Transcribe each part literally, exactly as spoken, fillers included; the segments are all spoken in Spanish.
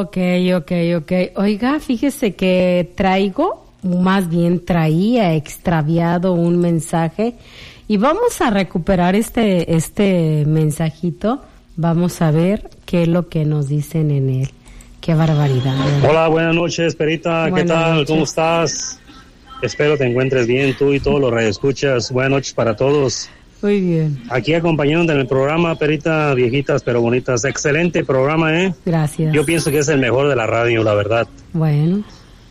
Ok, ok, ok. Oiga, fíjese que traigo, más bien traía extraviado un mensaje y vamos a recuperar este, este mensajito. Vamos a ver qué es lo que nos dicen en él. Qué barbaridad, ¿verdad? Hola, buenas noches, Perita. Buenas ¿Qué tal? noches. ¿Cómo estás? Espero te encuentres bien, tú y todos los radioescuchas. Buenas noches para todos. Muy bien. Aquí acompañándote en el programa, Perita, viejitas pero bonitas. Excelente programa, ¿eh? Gracias. Yo pienso que es el mejor de la radio, la verdad. Bueno.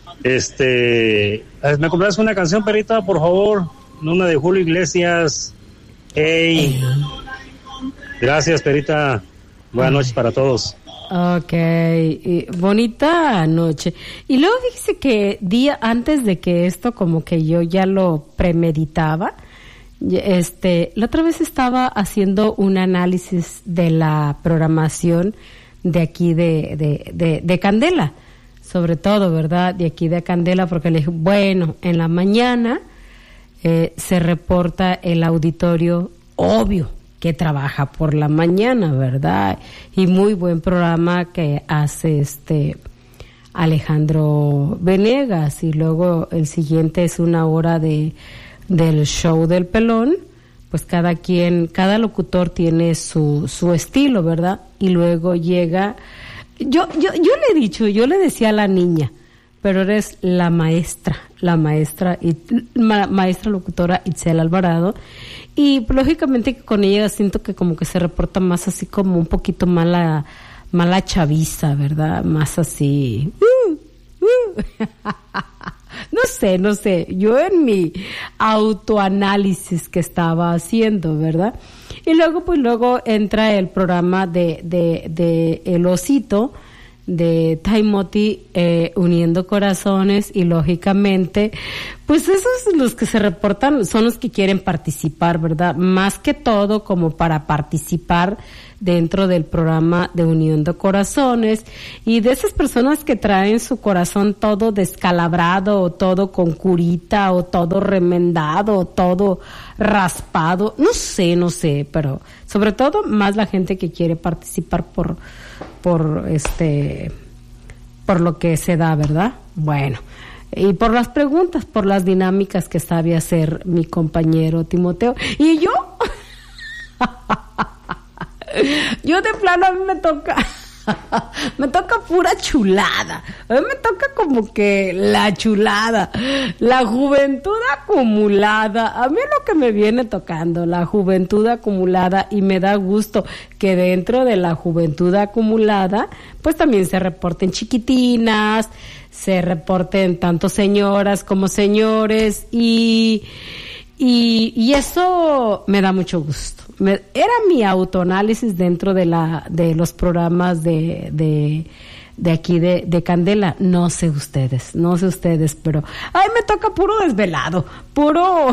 Este, ¿me compras una canción, Perita, por favor? Una de Julio Iglesias. Hey. Hey. Gracias, Perita. Buenas Ay. noches para todos. Ok, y bonita noche. Y luego fíjese que día antes de que esto como que yo ya lo premeditaba, este, la otra vez estaba haciendo un análisis de la programación de aquí de, de, de, de Candela, sobre todo, ¿verdad? De aquí de Candela, porque le dije, bueno, en la mañana eh, se reporta el auditorio, obvio, que trabaja por la mañana, ¿verdad? Y muy buen programa que hace este Alejandro Venegas, y luego el siguiente es una hora de del show del pelón, pues cada quien, cada locutor tiene su su estilo, ¿verdad? Y luego llega, yo yo yo le he dicho, yo le decía a la niña, pero eres la maestra, la maestra y ma, maestra locutora Itzel Alvarado. Y lógicamente que con ella siento que como que se reporta más así como un poquito mala, mala chaviza, ¿verdad? Más así. Uh, uh. No sé, no sé. Yo en mi autoanálisis que estaba haciendo, ¿verdad? Y luego, pues luego entra el programa de, de, de El Osito, de Taimoti, eh, Uniendo Corazones, y lógicamente pues esos los que se reportan son los que quieren participar, ¿verdad? Más que todo como para participar dentro del programa de Uniendo Corazones, y de esas personas que traen su corazón todo descalabrado, o todo con curita, o todo remendado, o todo raspado, no sé, no sé, pero sobre todo más la gente que quiere participar por por este por lo que se da, ¿verdad? Bueno, y por las preguntas, por las dinámicas que sabe hacer mi compañero Timoteo. Y yo yo de plano a mí me toca me toca pura chulada. A mí me toca como que la chulada, la juventud acumulada. A mí es lo que me viene tocando, la juventud acumulada, y me da gusto que dentro de la juventud acumulada pues también se reporten chiquitinas, se reporten tanto señoras como señores, y Y, y eso me da mucho gusto. Me, era mi autoanálisis dentro de la de los programas de de, de aquí de, de Candela. No sé ustedes, no sé ustedes, pero ay, me toca puro desvelado, puro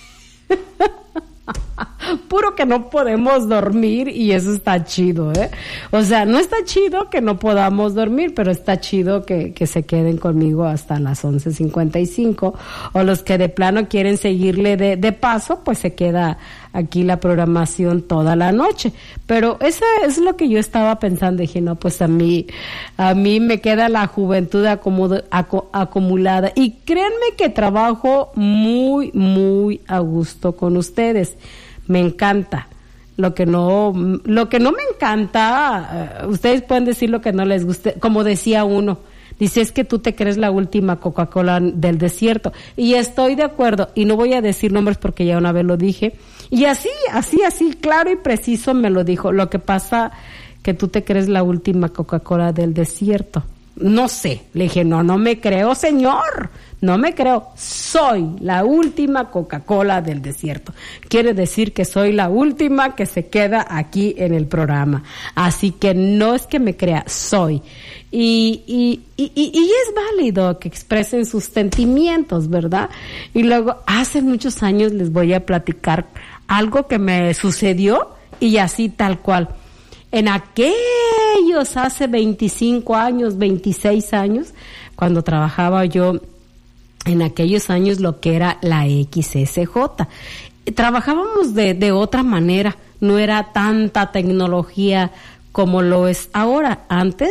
puro que no podemos dormir, y eso está chido, ¿eh? O sea, no está chido que no podamos dormir, pero está chido que, que se queden conmigo hasta las once cincuenta y cinco, o los que de plano quieren seguirle de, de paso, pues se queda aquí la programación toda la noche. Pero eso es lo que yo estaba pensando. Dije, no, pues a mí, a mí me queda la juventud acomod- acu- acumulada, y créanme que trabajo muy, muy a gusto con ustedes. Me encanta. Lo que no, lo que no me encanta, uh, ustedes pueden decir lo que no les guste, como decía uno, dice, es que tú te crees la última Coca-Cola del desierto, y estoy de acuerdo, y no voy a decir nombres porque ya una vez lo dije, y así, así, así, claro y preciso me lo dijo. Lo que pasa que tú te crees la última Coca-Cola del desierto. No sé, le dije, no, no me creo, señor, no me creo, soy la última Coca-Cola del desierto. Quiere decir que soy la última que se queda aquí en el programa. Así que no es que me crea, soy. Y, y, y, y, y es válido que expresen sus sentimientos, ¿verdad? Y luego, hace muchos años les voy a platicar algo que me sucedió, y así tal cual. En aquellos, hace veinticinco años, veintiséis años, cuando trabajaba yo en aquellos años lo que era la X S J. Trabajábamos de, de otra manera, no era tanta tecnología como lo es ahora. Antes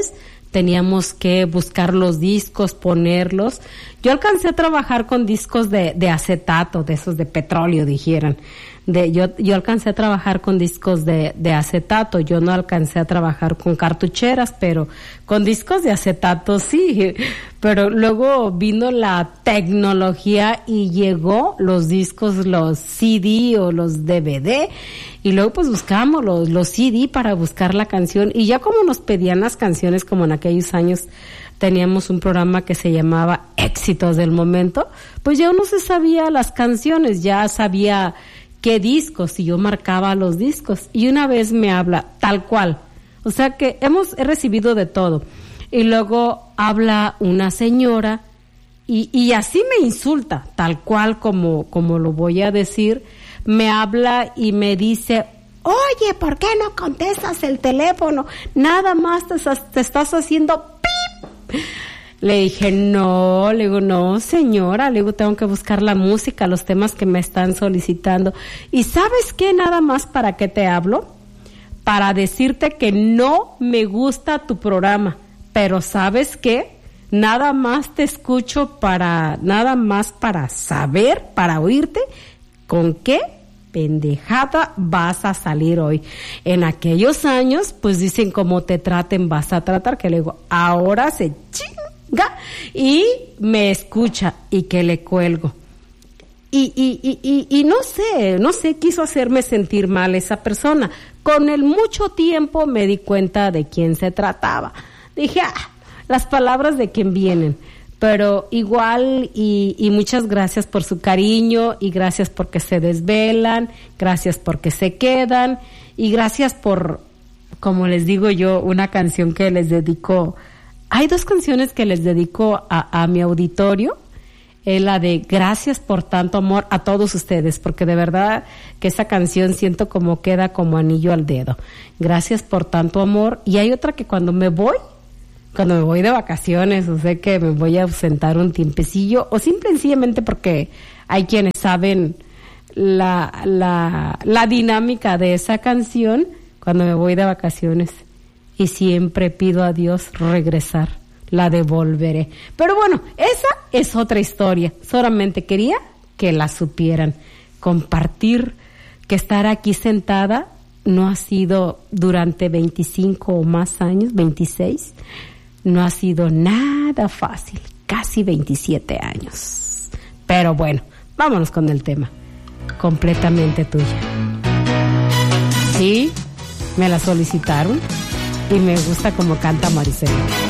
teníamos que buscar los discos, ponerlos. Yo alcancé a trabajar con discos de, de acetato, de esos de petróleo, dijeran. De, yo, yo alcancé a trabajar con discos de, de acetato, yo no alcancé a trabajar con cartucheras, pero con discos de acetato sí. Pero luego vino la tecnología y llegó los discos, los C D o los D V D, y luego pues buscábamos los, los C D para buscar la canción, y ya como nos pedían las canciones, como en aquellos años teníamos un programa que se llamaba Éxitos del Momento, pues ya uno se sabía las canciones, ya sabía qué discos, y yo marcaba los discos, y una vez me habla tal cual, o sea que hemos he recibido de todo, y luego habla una señora y, y así me insulta, tal cual como, como lo voy a decir, me habla y me dice: oye, ¿por qué no contestas el teléfono? Nada más te, te estás haciendo pip. Le dije, no, le digo, no, señora, le digo, tengo que buscar la música, los temas que me están solicitando. ¿Y sabes qué? Nada más para qué te hablo, para decirte que no me gusta tu programa, pero ¿sabes qué? Nada más te escucho para, nada más para saber, para oírte, con qué pendejada vas a salir hoy. En aquellos años, pues dicen, como te traten, vas a tratar, que le digo, ahora se chinga. Y me escucha y que le cuelgo. Y, y, y, y, y no sé, no sé, quiso hacerme sentir mal esa persona. Con el mucho tiempo me di cuenta de quién se trataba. Dije, ah, las palabras de quien vienen. Pero igual, y, y muchas gracias por su cariño, y gracias porque se desvelan, gracias porque se quedan, y gracias por, como les digo yo, una canción que les dedico. Hay dos canciones que les dedico a, a mi auditorio. Es la de Gracias por tanto amor a todos ustedes, porque de verdad que esa canción siento como queda como anillo al dedo. Gracias por tanto amor. Y hay otra que cuando me voy, cuando me voy de vacaciones, o sea que me voy a ausentar un tiempecillo, o simple y sencillamente porque hay quienes saben la, la, la dinámica de esa canción, cuando me voy de vacaciones. Y siempre pido a Dios regresar, la devolveré. Pero bueno, esa es otra historia. Solamente quería que la supieran. Compartir, que estar aquí sentada no ha sido durante veinticinco o más años, veintiséis, no ha sido nada fácil. Casi veintisiete años. Pero bueno, vámonos con el tema. Completamente tuya. Sí, me la solicitaron. Y me gusta como canta Maricela.